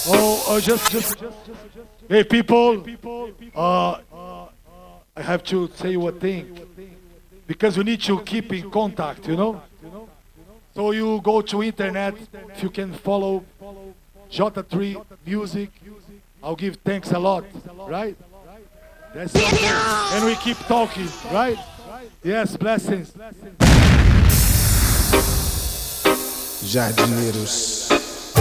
Just, hey people, uh, I have to say one thing because we need to keep in contact, you know. So you go to internet, if you can follow J3 Music, I'll give thanks a lot, right? That's okay. And we keep talking, right? Yes, blessings. Jardineiros.